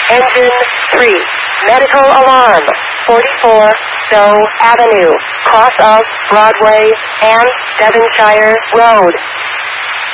Engine 3. Medical alarm. 44 Stowe Avenue, cross of Broadway and Devonshire Road.